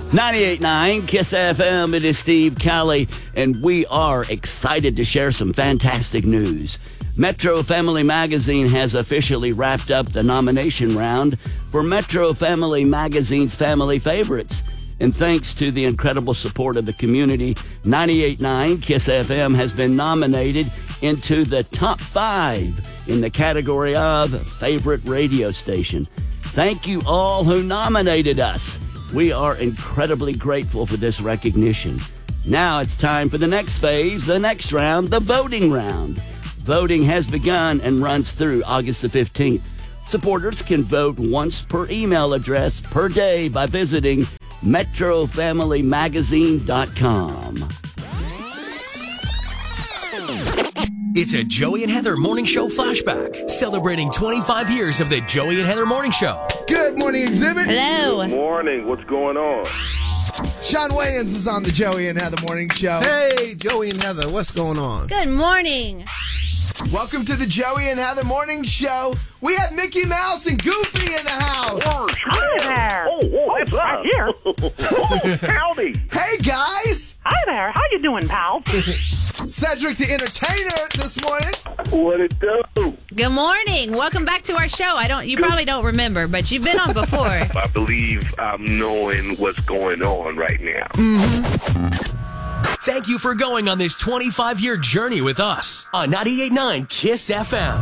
98.9 KISS FM. It is Steve Calley, and we are excited to share some fantastic news. Metro Family Magazine has officially wrapped up the nomination round for Metro Family Magazine's Family Favorites. And thanks to the incredible support of the community, 98.9 KISS FM has been nominated into the top 5 in the category of Favorite Radio Station. Thank you all who nominated us. We are incredibly grateful for this recognition. Now it's time for the next phase, the next round, the voting round. Voting has begun and runs through August the 15th. Supporters can vote once per email address per day by visiting metrofamilymagazine.com. It's a Joey and Heather Morning Show flashback, celebrating 25 years of the Joey and Heather Morning Show. Good morning, Exhibit. Hello. Good morning. What's going on? Sean Wayans is on the Joey and Heather Morning Show. Hey, Joey and Heather, what's going on? Good morning. Welcome to the Joey and Heather Morning Show. We have Mickey Mouse and Goofy in the house. Hi there. What's up? Here. Howdy. Hey, guys. Hi there. How you doing, pal? Cedric the Entertainer this morning. What it do? Good morning. Welcome back to our show. You probably don't remember, but you've been on before. I believe I'm knowing what's going on right now. Thank you for going on this 25-year journey with us on 98.9 KISS FM.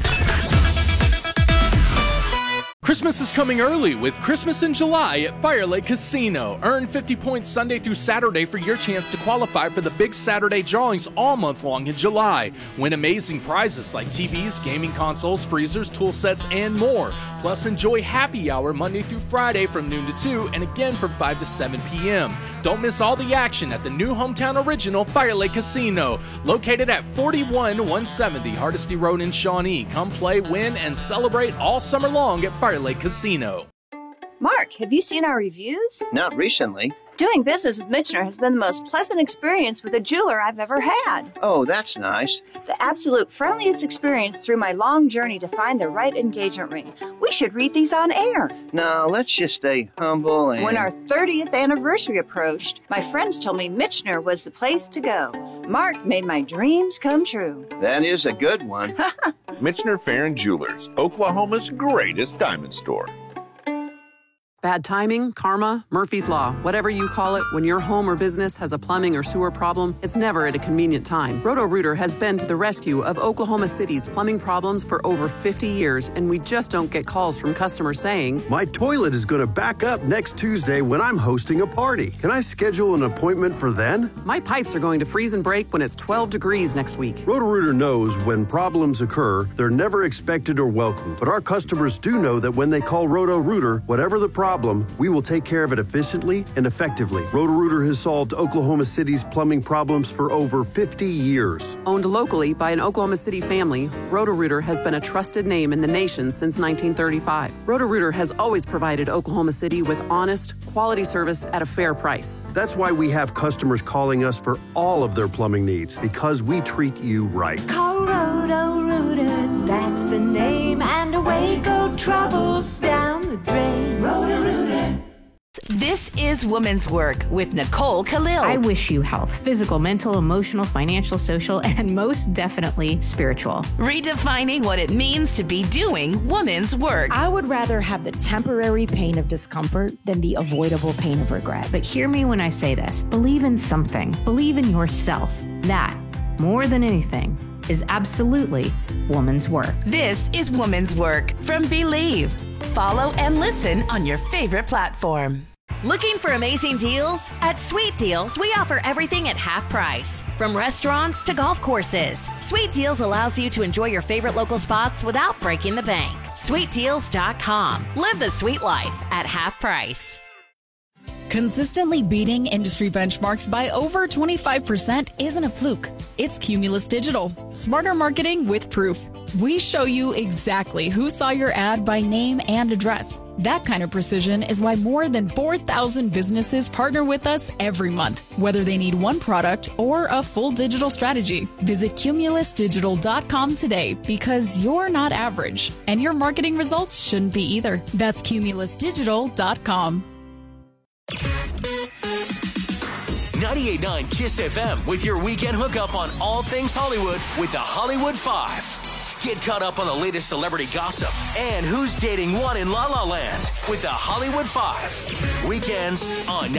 Christmas is coming early with Christmas in July at Fire Lake Casino. Earn 50 points Sunday through Saturday for your chance to qualify for the big Saturday drawings all month long in July. Win amazing prizes like TVs, gaming consoles, freezers, tool sets, and more. Plus, enjoy happy hour Monday through Friday from noon to 2 and again from 5 to 7 p.m. Don't miss all the action at the new hometown original Fire Lake Casino, located at 41170 Hardesty Road in Shawnee. Come play, win, and celebrate all summer long at Fire Lake Casino. Mark, have you seen our reviews? Not recently. Doing business with Michener has been the most pleasant experience with a jeweler I've ever had. Oh, that's nice. The absolute friendliest experience through my long journey to find the right engagement ring. We should read these on air. No, let's just stay humble and... When our 30th anniversary approached, my friends told me Michener was the place to go. Mark made my dreams come true. That is a good one. Michener Fair & Jewelers, Oklahoma's greatest diamond store. Bad timing, karma, Murphy's Law, whatever you call it, when your home or business has a plumbing or sewer problem, it's never at a convenient time. Roto-Rooter has been to the rescue of Oklahoma City's plumbing problems for over 50 years, and we just don't get calls from customers saying, "My toilet is going to back up next Tuesday when I'm hosting a party. Can I schedule an appointment for then?" "My pipes are going to freeze and break when it's 12 degrees next week." Roto-Rooter knows when problems occur, they're never expected or welcomed. But our customers do know that when they call Roto-Rooter, whatever the problem, we will take care of it efficiently and effectively. Roto-Rooter has solved Oklahoma City's plumbing problems for over 50 years. Owned locally by an Oklahoma City family, Roto-Rooter has been a trusted name in the nation since 1935. Roto-Rooter has always provided Oklahoma City with honest, quality service at a fair price. That's why we have customers calling us for all of their plumbing needs, because we treat you right. Call Roto-Rooter, that's the name, and away go troubles down the drain. Roto-Rooter. This is Woman's Work with Nicole Khalil. I wish you health, physical, mental, emotional, financial, social, and most definitely spiritual. Redefining what it means to be doing woman's work. I would rather have the temporary pain of discomfort than the avoidable pain of regret. But hear me when I say this. Believe in something. Believe in yourself. That, more than anything, is absolutely woman's work. This is Woman's Work from Believe. Follow and listen on your favorite platform. Looking for amazing deals? At Sweet Deals, we offer everything at half price. From restaurants to golf courses, Sweet Deals allows you to enjoy your favorite local spots without breaking the bank. SweetDeals.com. Live the sweet life at half price. Consistently beating industry benchmarks by over 25% isn't a fluke. It's Cumulus Digital. Smarter marketing with proof. We show you exactly who saw your ad by name and address. That kind of precision is why more than 4,000 businesses partner with us every month, whether they need one product or a full digital strategy. Visit cumulusdigital.com today, because you're not average, and your marketing results shouldn't be either. That's cumulusdigital.com. 98.9 KISS FM with your weekend hookup on all things Hollywood with the Hollywood 5. Get caught up on the latest celebrity gossip and who's dating one in La La Land with the Hollywood 5. Weekends on